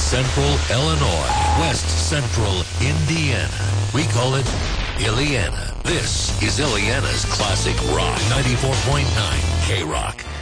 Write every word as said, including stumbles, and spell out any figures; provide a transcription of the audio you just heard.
Central Illinois, West Central Indiana. We call it Illiana. This is Illiana's Classic Rock, ninety-four point nine K-Rock.